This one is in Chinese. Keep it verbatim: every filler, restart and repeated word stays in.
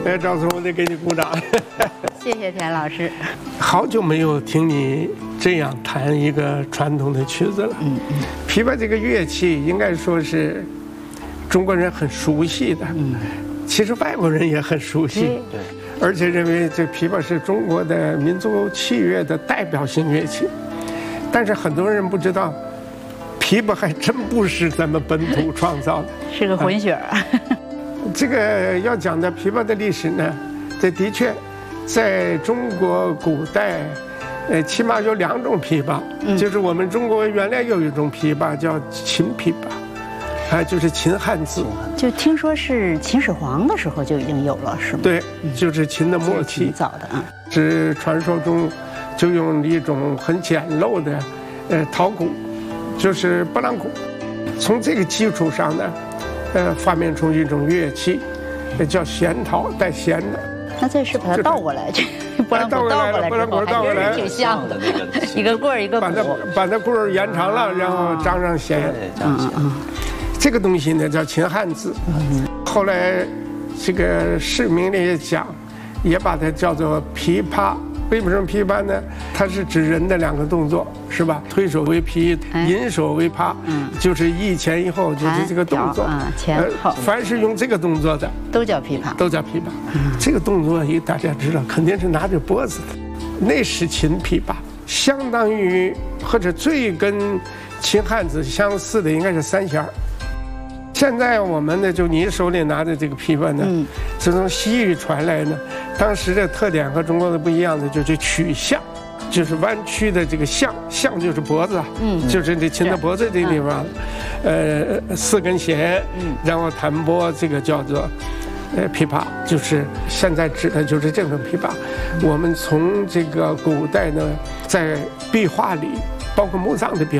哎，赵总，我得给你鼓掌。 谢谢田老师。 好久没有听你这样弹一个传统的曲子了。嗯嗯。琵琶这个乐器应该说是中国人很熟悉的，嗯，其实外国人也很熟悉，对，而且认为这琵琶是中国的民族器乐的代表性乐器。但是很多人不知道，琵琶还真不是咱们本土创造的， 是个混血儿。啊这个要讲的琵琶的历史呢，这的确，在中国古代，呃，起码有两种琵琶，嗯、就是我们中国原来有一种琵琶叫秦琵琶，啊，就是秦汉字。 就听说是秦始皇的时候就已经有了，是吗？ 对，就是秦的末期。 挺早的啊。 是传说中，就用一种很简陋的，呃，陶鼓，就是拨浪鼓，从这个基础上呢。呃，发明出一种乐器，叫弦陶，带弦的。 那这是把它倒过来，这拨浪鼓倒过来， 拨浪鼓倒过来， 挺像的。一个棍儿一个鼓， 把它把它棍儿延长了，然后张上弦。 嗯嗯。 这个东西呢叫秦汉字，后来这个释名里也讲，也把它叫做琵琶。为什么琵琶呢？它是指人的两个动作，是吧？推手为琵，引手为琶，嗯，就是一前一后，就是这个动作。 啊，前后。 凡是用这个动作的， 都叫琵琶， 都叫琵琶。这个动作一大家知道，肯定是拿着脖子的，那是秦琵琶，相当于或者最跟秦汉字相似的应该是三弦儿。现在我们呢，就你手里拿的这个琵琶呢，嗯，是从西域传来的。当时的特点和中国的不一样的，就是曲项，就是弯曲的这个项，项就是脖子，嗯，就是这琴的脖子这地方，嗯、呃，四根弦，嗯，然后弹拨，这个叫做，呃，琵琶，就是现在指的就是这种琵琶。我们从这个古代呢，在壁画里，包括墓葬的壁